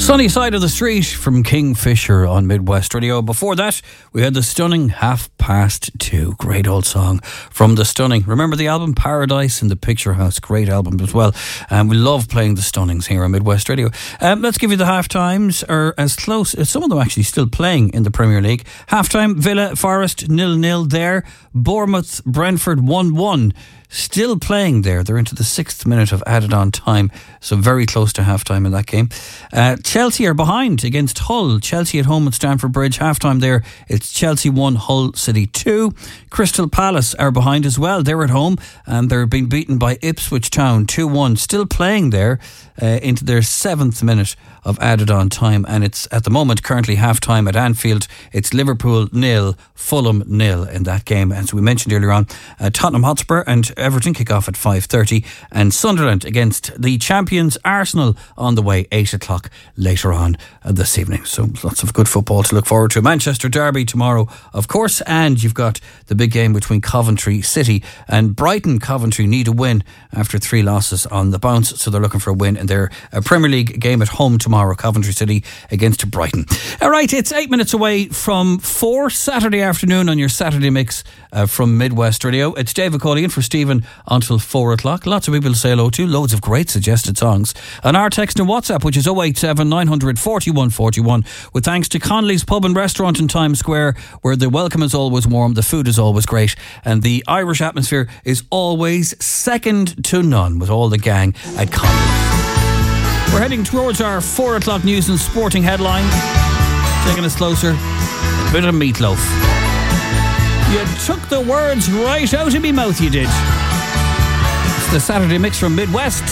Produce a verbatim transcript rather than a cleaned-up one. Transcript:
Sunny Side of the Street from Kingfisher on Midwest Radio. Before that, we had the stunning Half Past Two. Great old song from the Stunning. Remember the album Paradise in the Picture House? Great album as well. And um, we love playing the Stunnings here on Midwest Radio. Um, let's give you the half times, or as close as some of them actually still playing in the Premier League. Half time, Villa Forest nil nil there. Bournemouth Brentford one one. Still playing there. They're into the sixth minute of added on time, so very close to half time in that game. Uh, Chelsea are behind against Hull. Chelsea at home at Stamford Bridge. Half time there, it's Chelsea one, Hull City two. Crystal Palace are behind as well. They're at home and they're being beaten by Ipswich Town two one. Still playing there uh, into their seventh minute of added on time, and it's at the moment currently half time at Anfield. It's Liverpool nil, Fulham nil in that game. As we mentioned earlier on, uh, Tottenham Hotspur and Everton kick off at five thirty, and Sunderland against the champions Arsenal on the way, eight o'clock later on uh, this evening. So lots of good football to look forward to. Manchester Derby tomorrow, of course, and you've got the big game between Coventry City and Brighton. Coventry need a win after three losses on the bounce, so they're looking for a win in their uh, Premier League game at home tomorrow. Tomorrow, Coventry City against Brighton. All right, it's eight minutes away from four Saturday afternoon on your Saturday mix uh, from Midwest Radio. It's David calling in for Stephen until four o'clock. Lots of people to say hello to. Loads of great suggested songs. And our text and WhatsApp, which is oh eight seven, nine hundred, forty-one forty-one, with thanks to Connolly's Pub and Restaurant in Times Square, where the welcome is always warm, the food is always great, and the Irish atmosphere is always second to none with all the gang at Connolly's. We're heading towards our four o'clock news and sporting headline. Taking us closer, a bit of Meatloaf. You took the words right out of me mouth, you did. It's the Saturday mix from Midwest.